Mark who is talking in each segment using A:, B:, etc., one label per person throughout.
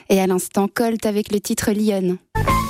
A: Et à l'instant, Colt avec le titre Lyon.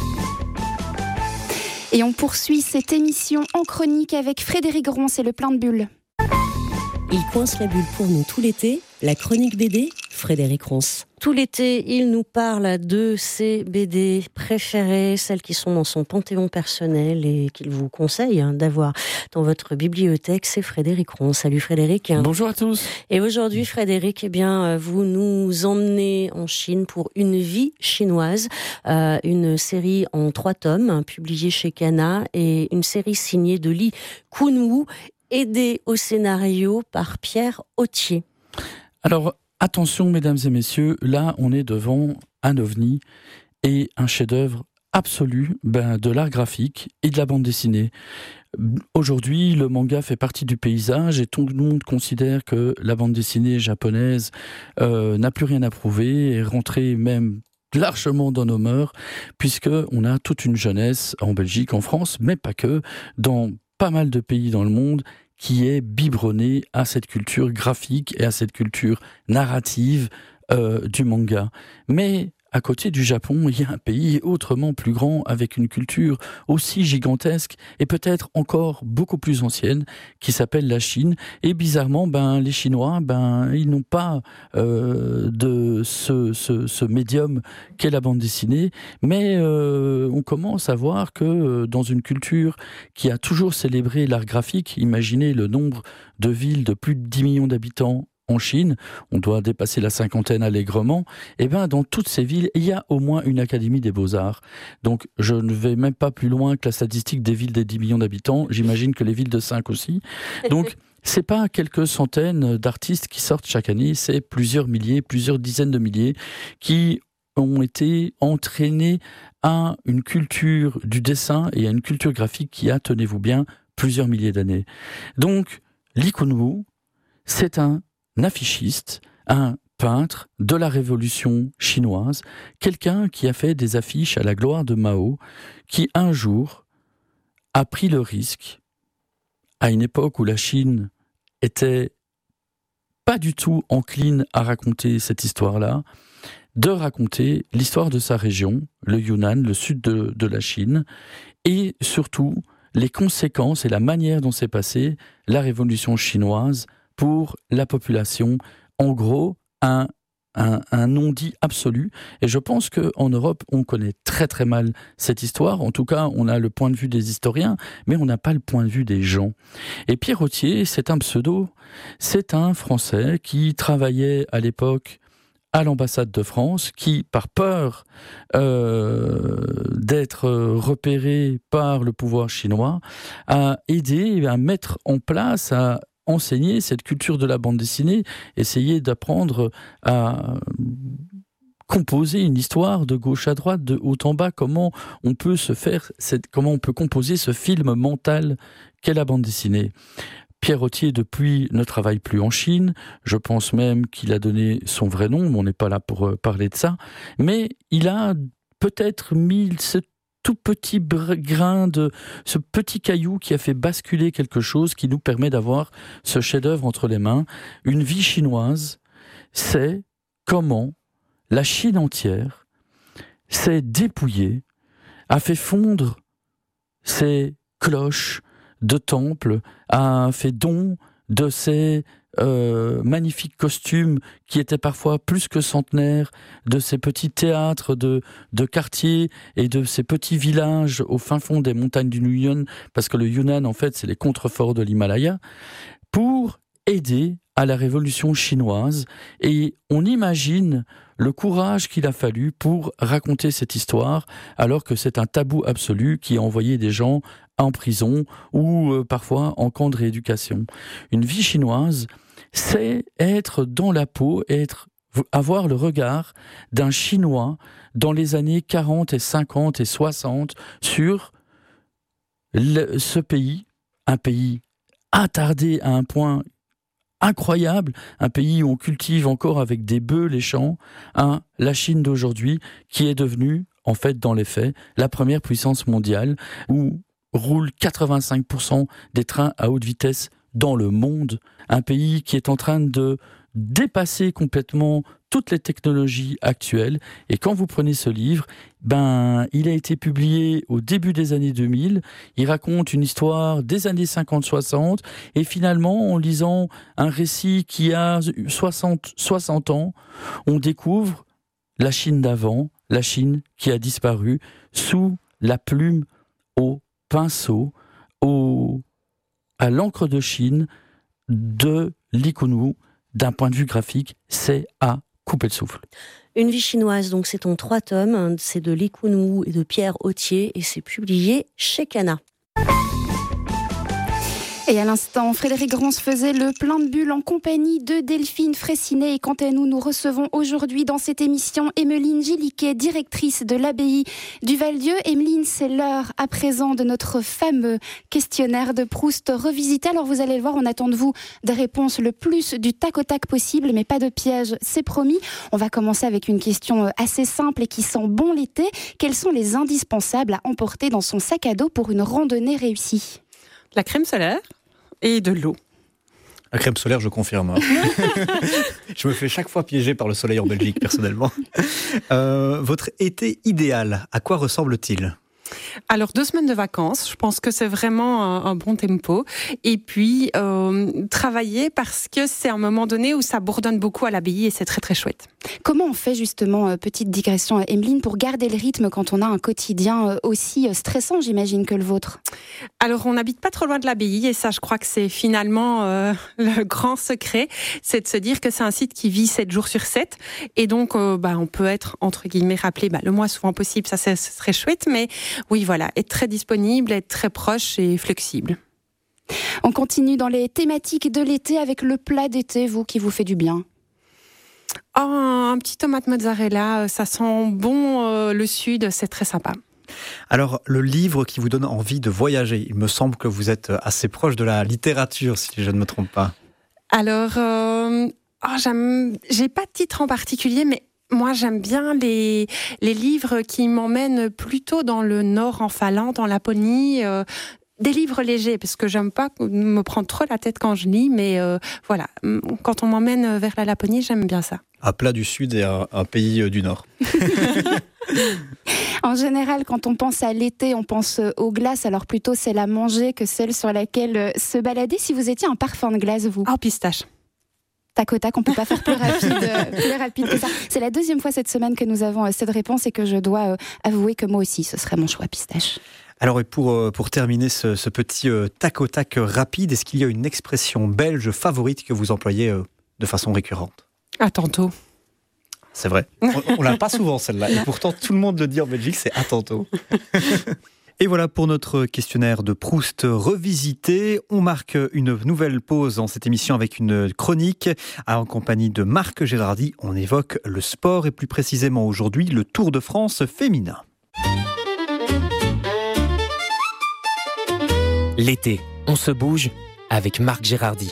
A: Et on poursuit cette émission en chronique avec Frédéric Ronce et le plein de bulles.
B: Il coince la bulle pour nous tout l'été, la chronique BD, Frédéric Ronce. Tout l'été, il nous parle de ses BD préférées, celles qui sont dans son panthéon personnel et qu'il vous conseille d'avoir dans votre bibliothèque. C'est Frédéric Ronce. Salut Frédéric.
C: Bonjour à tous.
B: Et aujourd'hui, Frédéric, vous nous emmenez en Chine pour Une vie chinoise, une série en 3 tomes, publiée chez Kana, et une série signée de Li Kunwu, aidé au scénario par Pierre Authier.
C: Alors, attention mesdames et messieurs, là on est devant un ovni et un chef-d'œuvre absolu de l'art graphique et de la bande dessinée. Aujourd'hui, le manga fait partie du paysage et tout le monde considère que la bande dessinée japonaise n'a plus rien à prouver et est rentrée même largement dans nos mœurs, puisqu'on a toute une jeunesse en Belgique, en France, mais pas que, dans pas mal de pays dans le monde, qui est biberonné à cette culture graphique et à cette culture narrative du manga. Mais à côté du Japon, il y a un pays autrement plus grand, avec une culture aussi gigantesque et peut-être encore beaucoup plus ancienne, qui s'appelle la Chine. Et bizarrement, les Chinois, ils n'ont pas de ce médium qu'est la bande dessinée, mais on commence à voir que dans une culture qui a toujours célébré l'art graphique, imaginez le nombre de villes de plus de 10 millions d'habitants en Chine, on doit dépasser la 50aine allègrement, et dans toutes ces villes, il y a au moins une académie des beaux-arts. Donc je ne vais même pas plus loin que la statistique des villes des 10 millions d'habitants, j'imagine que les villes de 5 aussi. Donc c'est pas quelques centaines d'artistes qui sortent chaque année, c'est plusieurs milliers, plusieurs dizaines de milliers qui ont été entraînés à une culture du dessin et à une culture graphique qui a, tenez-vous bien, plusieurs milliers d'années. Donc Li Kunwu, c'est un affichiste, un peintre de la révolution chinoise, quelqu'un qui a fait des affiches à la gloire de Mao, qui un jour a pris le risque, à une époque où la Chine était pas du tout encline à raconter cette histoire-là, de raconter l'histoire de sa région, le Yunnan, le sud de la Chine, et surtout les conséquences et la manière dont s'est passée la révolution chinoise pour la population. En gros, un non-dit absolu. Et je pense qu'en Europe, on connaît très très mal cette histoire. En tout cas, on a le point de vue des historiens, mais on n'a pas le point de vue des gens. Et Pierre Authier, c'est un pseudo. C'est un Français qui travaillait à l'époque à l'ambassade de France, qui, par peur d'être repéré par le pouvoir chinois, a aidé à mettre en place, à enseigner cette culture de la bande dessinée, essayer d'apprendre à composer une histoire de gauche à droite, de haut en bas, comment on peut composer ce film mental qu'est la bande dessinée. Pierre Authier, depuis, ne travaille plus en Chine. Je pense même qu'il a donné son vrai nom, mais on n'est pas là pour parler de ça. Mais il a peut-être mis ce tout petit grain ce petit caillou qui a fait basculer quelque chose qui nous permet d'avoir ce chef-d'œuvre entre les mains. Une vie chinoise, c'est comment la Chine entière s'est dépouillée, a fait fondre ses cloches de temples, a fait don de ses magnifiques costumes qui étaient parfois plus que centenaires, de ces petits théâtres de quartier et de ces petits villages au fin fond des montagnes du Yunnan, parce que le Yunnan, en fait, c'est les contreforts de l'Himalaya, pour aider à la révolution chinoise. Et on imagine le courage qu'il a fallu pour raconter cette histoire, alors que c'est un tabou absolu qui a envoyé des gens en prison ou parfois en camp de rééducation. Une vie chinoise, c'est être dans la peau, avoir le regard d'un Chinois dans les années 40 et 50 et 60 sur ce pays, un pays attardé à un point incroyable, un pays où on cultive encore avec des bœufs les champs, la Chine d'aujourd'hui qui est devenue, en fait, dans les faits, la première puissance mondiale, où roulent 85% des trains à haute vitesse dans le monde, un pays qui est en train de dépasser complètement toutes les technologies actuelles. Et quand vous prenez ce livre, il a été publié au début des années 2000. Il raconte une histoire des années 50-60. Et finalement, en lisant un récit qui a 60 ans, on découvre la Chine d'avant, la Chine qui a disparu sous la plume au pinceau, à l'encre de Chine de Li Kunwu. D'un point de vue graphique, c'est à couper le souffle.
B: Une vie chinoise, donc c'est en 3 tomes, c'est de Li Kunwu et de Pierre Authier et c'est publié chez Kana.
A: Et à l'instant, Frédéric Ronce faisait le plein de bulles en compagnie de Delphine Fraissinet. Et quant à nous, nous recevons aujourd'hui dans cette émission Emmeline Gilliquet, directrice de l'abbaye du Val-Dieu. Emmeline, c'est l'heure à présent de notre fameux questionnaire de Proust revisité. Alors vous allez le voir, on attend de vous des réponses le plus du tac au tac possible, mais pas de piège, c'est promis. On va commencer avec une question assez simple et qui sent bon l'été. Quels sont les indispensables à emporter dans son sac à dos pour une randonnée réussie ?
D: La crème solaire et de l'eau.
E: La crème solaire, je confirme. Je me fais chaque fois piéger par le soleil en Belgique, personnellement. Votre été idéal, à quoi ressemble-t-il ?
D: Alors 2 semaines de vacances, je pense que c'est vraiment un bon tempo. Et puis travailler parce que c'est un moment donné où ça bourdonne beaucoup à l'abbaye et c'est très très chouette.
A: Comment on fait justement, petite digression Emmeline, pour garder le rythme quand on a un quotidien aussi stressant, j'imagine, que le vôtre ?
D: Alors on n'habite pas trop loin de l'abbaye et ça je crois que c'est finalement le grand secret, c'est de se dire que c'est un site qui vit 7 jours sur 7 et donc on peut être entre guillemets rappelé le moins souvent possible, ça ce serait chouette, mais oui voilà, être très disponible, être très proche et flexible.
A: On continue dans les thématiques de l'été avec le plat d'été, vous, qui vous fait du bien.
D: Oh, un petit tomate mozzarella, ça sent bon le sud, c'est très sympa.
E: Alors, le livre qui vous donne envie de voyager, il me semble que vous êtes assez proche de la littérature, si je ne me trompe pas.
D: Alors, j'ai pas de titre en particulier, mais moi, j'aime bien les livres qui m'emmènent plutôt dans le nord, en Finlande, en Laponie, des livres légers, parce que j'aime pas me prendre trop la tête quand je lis, mais voilà, quand on m'emmène vers la Laponie, j'aime bien ça.
E: Un plat du sud et un pays du nord.
A: En général, quand on pense à l'été, on pense aux glaces, alors plutôt celle à manger que celle sur laquelle se balader. Si vous étiez un parfum de glace, vous ?
D: Oh, pistache.
A: Tac au tac, on ne peut pas faire plus rapide que ça. C'est la 2e fois cette semaine que nous avons cette réponse et que je dois avouer que moi aussi, ce serait mon choix pistache.
E: Alors, et pour terminer ce petit tac au tac rapide, est-ce qu'il y a une expression belge favorite que vous employez de façon récurrente ?
D: À tantôt.
E: C'est vrai. On l'a pas souvent celle-là. Et pourtant, tout le monde le dit en Belgique, c'est à tantôt. Et voilà pour notre questionnaire de Proust revisité. On marque une nouvelle pause dans cette émission avec une chronique en compagnie de Marc Gérardy. On évoque le sport et plus précisément aujourd'hui le Tour de France féminin.
F: L'été, on se bouge avec Marc Gérardy.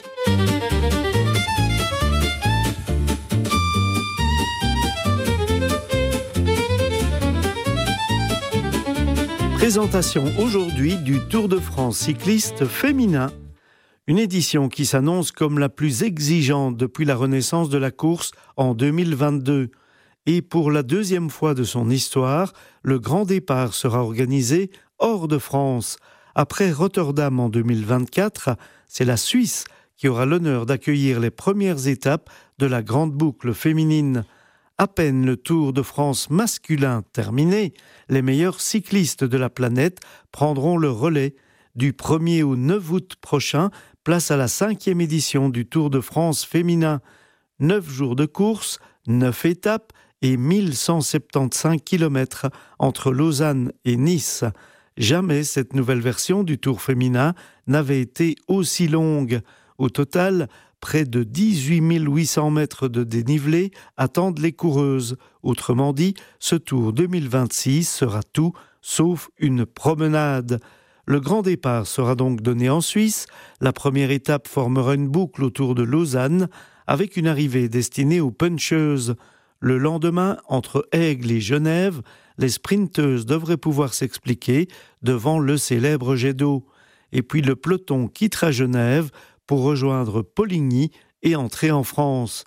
G: Présentation aujourd'hui du Tour de France cycliste féminin, une édition qui s'annonce comme la plus exigeante depuis la renaissance de la course en 2022. Et pour la 2e fois de son histoire, le grand départ sera organisé hors de France. Après Rotterdam en 2024, c'est la Suisse qui aura l'honneur d'accueillir les premières étapes de la grande boucle féminine. À peine le Tour de France masculin terminé, les meilleurs cyclistes de la planète prendront le relais. Du 1er au 9 août prochain, place à la 5e édition du Tour de France féminin. 9 jours de course, 9 étapes et 1175 km entre Lausanne et Nice. Jamais cette nouvelle version du Tour féminin n'avait été aussi longue. Au total, près de 18 800 mètres de dénivelé attendent les coureuses. Autrement dit, ce Tour 2026 sera tout sauf une promenade. Le grand départ sera donc donné en Suisse. La première étape formera une boucle autour de Lausanne avec une arrivée destinée aux puncheuses. Le lendemain, entre Aigle et Genève, les sprinteuses devraient pouvoir s'expliquer devant le célèbre jet d'eau. Et puis le peloton quittera Genève pour rejoindre Poligny et entrer en France.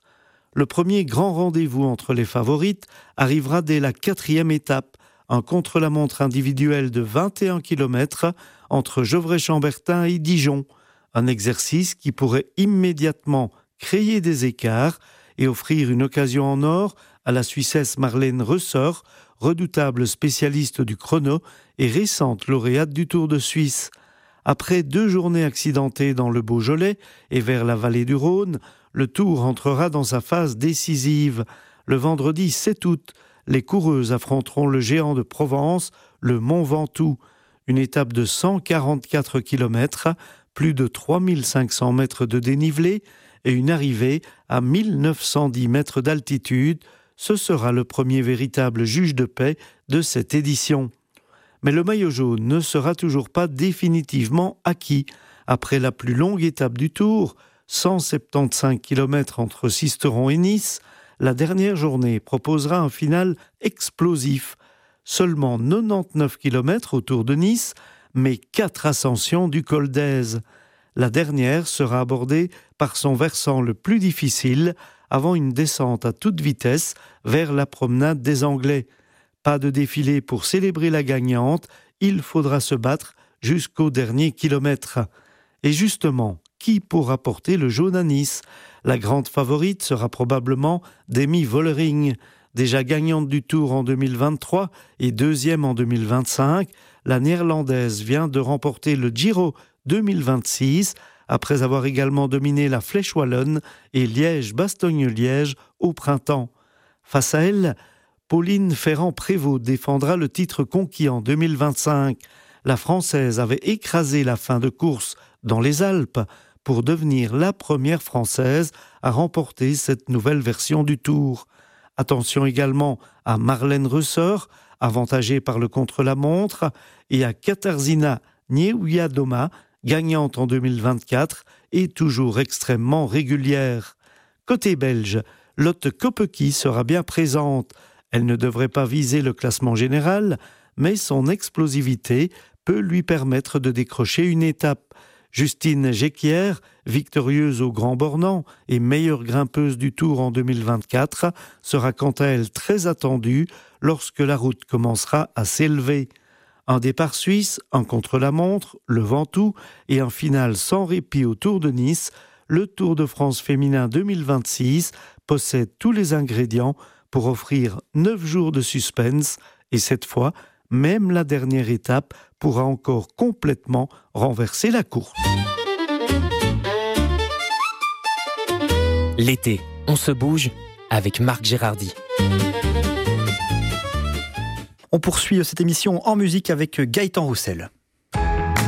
G: Le premier grand rendez-vous entre les favorites arrivera dès la 4e étape, un contre-la-montre individuel de 21 km entre Gevrey-Chambertin et Dijon. Un exercice qui pourrait immédiatement créer des écarts et offrir une occasion en or à la Suissesse Marlène Rösser, redoutable spécialiste du chrono et récente lauréate du Tour de Suisse. Après 2 journées accidentées dans le Beaujolais et vers la vallée du Rhône, le Tour entrera dans sa phase décisive. Le vendredi 7 août, les coureuses affronteront le géant de Provence, le Mont Ventoux. Une étape de 144 km, plus de 3500 mètres de dénivelé et une arrivée à 1910 mètres d'altitude. Ce sera le premier véritable juge de paix de cette édition. Mais le maillot jaune ne sera toujours pas définitivement acquis. Après la plus longue étape du Tour, 175 km entre Sisteron et Nice, la dernière journée proposera un final explosif. Seulement 99 km autour de Nice, mais 4 ascensions du col d'Èze. La dernière sera abordée par son versant le plus difficile, avant une descente à toute vitesse vers la promenade des Anglais. Pas de défilé pour célébrer la gagnante, il faudra se battre jusqu'au dernier kilomètre. Et justement, qui pourra porter le jaune à Nice ? La grande favorite sera probablement Demi Vollering. Déjà gagnante du Tour en 2023 et deuxième en 2025, la Néerlandaise vient de remporter le Giro 2026 après avoir également dominé la Flèche Wallonne et Liège-Bastogne-Liège au printemps. Face à elle, Pauline Ferrand-Prévot défendra le titre conquis en 2025. La Française avait écrasé la fin de course dans les Alpes pour devenir la première Française à remporter cette nouvelle version du Tour. Attention également à Marlène Rösser, avantagée par le contre-la-montre, et à Katarzyna Niewiadoma, gagnante en 2024 et toujours extrêmement régulière. Côté belge, Lotte Kopecky sera bien présente. Elle ne devrait pas viser le classement général, mais son explosivité peut lui permettre de décrocher une étape. Justine Géquier, victorieuse au Grand Bornand et meilleure grimpeuse du Tour en 2024, sera quant à elle très attendue lorsque la route commencera à s'élever. Un départ suisse, un contre-la-montre, le Ventoux et un final sans répit au Tour de Nice, le Tour de France féminin 2026 possède tous les ingrédients pour offrir 9 jours de suspense et cette fois, même la dernière étape pourra encore complètement renverser la course.
F: L'été, on se bouge avec Marc Gérardy.
E: On poursuit cette émission en musique avec Gaëtan Roussel.